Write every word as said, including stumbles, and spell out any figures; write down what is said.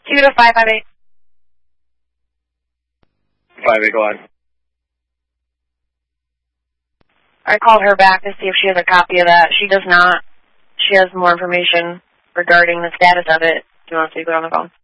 Two to five five eight. Five eight, go on. I called her back to see if she has a copy of that. She does not. She has more information regarding the status of it. Do you want to speak on the phone?